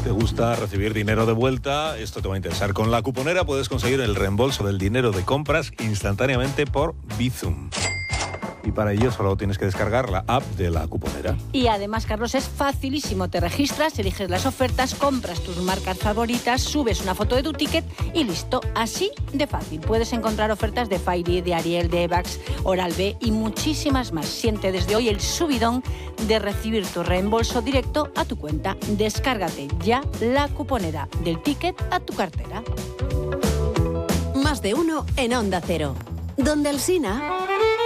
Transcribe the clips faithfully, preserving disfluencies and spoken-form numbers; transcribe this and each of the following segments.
¿Te gusta recibir dinero de vuelta? Esto te va a interesar. Con La Cuponera puedes conseguir el reembolso del dinero de compras instantáneamente por Bizum. Y para ello solo tienes que descargar la app de La Cuponera. Y además, Carlos, es facilísimo. Te registras, eliges las ofertas, compras tus marcas favoritas, subes una foto de tu ticket y listo. Así de fácil. Puedes encontrar ofertas de Fairy, de Ariel, de Evax, Oral-B y muchísimas más. Siente desde hoy el subidón de recibir tu reembolso directo a tu cuenta. Descárgate ya La Cuponera, del ticket a tu cartera. Más de uno en Onda Cero. Donde Alsina...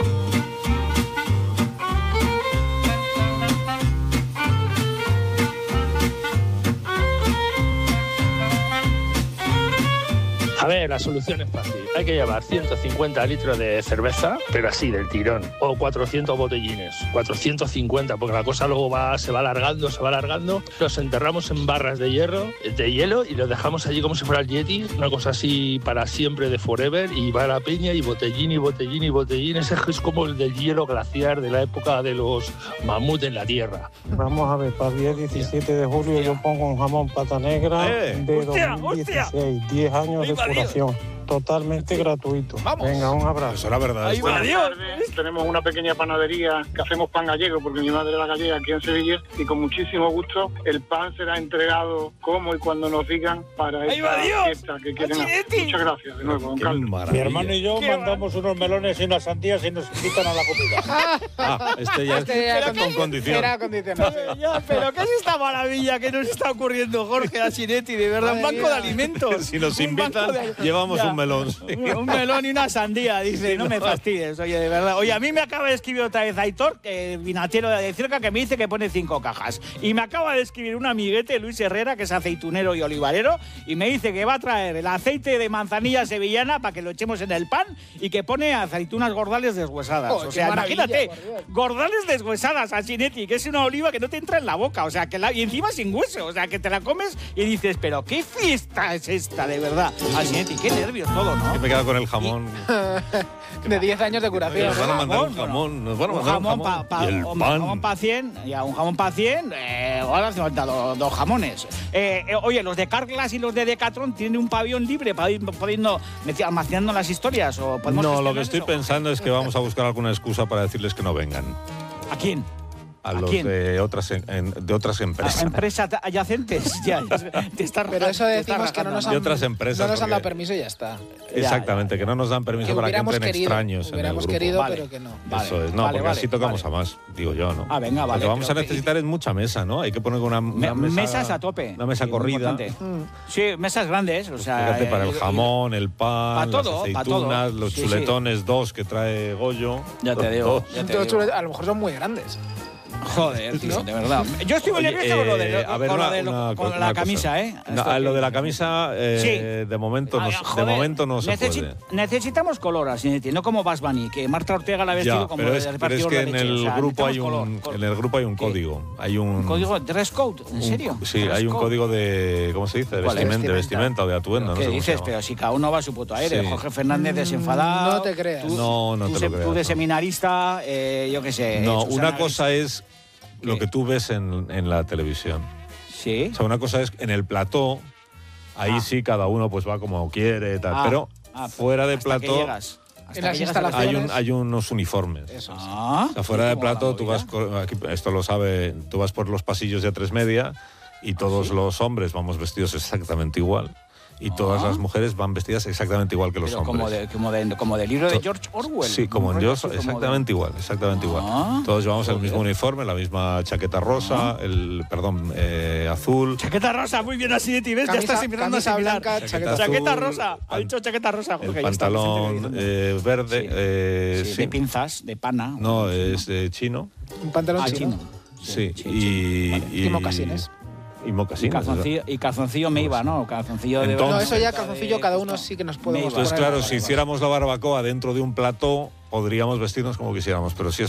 A ver, la solución es fácil. Hay que llevar ciento cincuenta litros de cerveza, pero así, del tirón. O cuatrocientos botellines. cuatrocientos cincuenta, porque la cosa luego va, se va alargando, se va alargando. Los enterramos en barras de hierro, de hielo, y los dejamos allí como si fuera el Yeti. Una cosa así para siempre, de forever. Y va la peña y botellín, y botellín, y botellín. Ese es como el del hielo glaciar de la época de los mamuts en la Tierra. Vamos a ver, para el día diecisiete de julio yo pongo un jamón pata negra Eh, de hostia, dos mil dieciséis. diez años de curación. Totalmente gratuito. Vamos. Venga, un abrazo. Eso era verdad. Ahí va, Dios. Tenemos una pequeña panadería que hacemos pan gallego, porque mi madre era gallega aquí en Sevilla, y con muchísimo gusto el pan será entregado como y cuando nos digan para Ahí va, esta Dios. fiesta que quieren hacer. Achireti. Muchas gracias de nuevo, don Qué Carlos. maravilla. Mi hermano y yo Qué mandamos unos melones y unas sandías y nos invitan a la comida. Ah, este ya Este ya es con- con condición. Era condicionado. Ya, pero ¿qué es esta maravilla que nos está ocurriendo, Jorge Asinetti? De verdad, un Madre banco de mía. alimentos. Si nos Un banco invitan, de- llevamos Ya. un melón. sí. Un melón y una sandía, dice, no me fastidies, oye, de verdad. Oye, a mí me acaba de escribir otra vez Aitor, que vinatero de cerca, que me dice que pone cinco cajas. Y me acaba de escribir un amiguete, Luis Herrera, que es aceitunero y olivarero, y me dice que va a traer el aceite de manzanilla sevillana para que lo echemos en el pan y que pone aceitunas gordales deshuesadas. Oh, o qué sea, maravilla, imagínate, por Dios. gordales deshuesadas, Asinetti, que es una oliva que no te entra en la boca, o sea, que la, y encima sin hueso, o sea, que te la comes y dices, pero qué fiesta es esta, de verdad. Asinetti, qué nervios todo, ¿no? Que me he quedado con el jamón. De diez años de curación. Nos van a mandar un Jamón, jamón. Nos van a un mandar un jamón jamón. para Y el un pan. jamón para cien, ya un jamón para cien, eh, ahora hace falta dos, dos jamones. Eh, eh, oye, los de Carglass y los de Decathlon tienen un pabellón libre para ir pudiendo almacenando las historias o podemos No, lo gestionar que estoy eso? pensando es que vamos a buscar alguna excusa para decirles que no vengan. ¿A quién? A, ¿A los quién? de otras en- en- de otras ¿A empresas. empresas adyacentes? Ya, te está Pero eso te está decimos que no nos De han, otras empresas, no nos han porque- dado permiso y ya está. Exactamente, que no nos dan permiso Que para que hubiéramos entren querido, extraños en el hubiéramos grupo. querido, Vale. pero que no. Vale, Eso es, no, vale, porque vale, así tocamos vale. a más, digo yo, ¿no? Ah, venga, vale, Lo que vamos a pero- necesitar es mucha mesa, ¿no? Hay que poner una, una Me- mesa, mesas a tope. Una mesa Sí, muy corrida. importante. Sí, mesas grandes, o sea... Fíjate, para eh, el y- jamón, el pan, Pa' todo, las pa' todo. aceitunas, los Sí, chuletones, dos que trae Goyo. Ya te digo, Dos. ya te Todos digo. chulet- A lo mejor son muy grandes. Joder, tío, ¿No? de verdad. Yo estoy muy Oye, nervioso con lo de, eh, a ver, con lo una- de lo- una con co- la una camisa, cosa. ¿eh? No, Esto lo que- de la camisa, eh, Sí. de momento, no, Ay, de joder, momento no se necesi- puede. Necesitamos color, así, no como Bas Bunny, que Marta Ortega la ha vestido Ya, como pero de es, pero es repartidor que de en leche, el o sea, grupo hay necesitamos un, color, en el grupo hay un ¿Qué? código, hay un, ¿Un código dress code? ¿En un- serio? sí, Dress hay un code. código de, ¿cómo se dice? De ¿Cuál es? vestimenta, de Vestimenta. vestimenta o de atuendo, no ¿Qué sé cómo se dices? llama. Pero si cada uno va a su puto aire. Sí. Jorge Fernández desenfadado. No te creas. Tú, No, no tú te se- lo creas, Tú de no. seminarista, eh, yo qué sé. No, Susana una cosa es lo ¿Qué? que tú ves en, en la televisión. Sí. O sea, una cosa es en el plató, ahí Ah. sí cada uno pues va como quiere, tal, Ah, pero ah, fuera de hasta que plató llegas. Hasta En las que llegas a la- hay, un, instalaciones. hay unos uniformes. Eso es. Ah, O sea, fuera de ¿cómo va la plato, tú movida? vas, co- aquí, esto lo sabe, tú vas por los pasillos de A tres Media y todos ¿sí? los hombres vamos vestidos exactamente igual. Y todas Ah. las mujeres van vestidas exactamente igual que los Pero hombres. como, de, como, de, como del libro de To- George Orwell. Sí, como Un en rollo yo, así como exactamente de- igual, exactamente Ah, igual. Todos llevamos el joder. mismo uniforme, la misma chaqueta rosa, el, perdón, eh, azul. Chaqueta rosa, muy bien así de ti, ¿ves? ya Camisa- estás empezando a camisa asimilar. blanca, chaqueta Chaqueta azul, rosa, ha pan- dicho chaqueta rosa. El Jorge, ya está, pantalón Vicente eh, verde, Sí. eh, Sí, sí. de pinzas, de pana. No, es de chino. Un pantalón Ah, chino. chino. Sí, sí, y, Y mocasines. Y Y mocasines. calzoncillo, y calzoncillo me iba, ¿no? Calzoncillo de... Entonces- No, eso ya de- calzoncillo, cada uno sí que nos podemos Me iba. Entonces, poner. claro, si hiciéramos la barbacoa dentro de un plató, podríamos vestirnos como quisiéramos, pero si es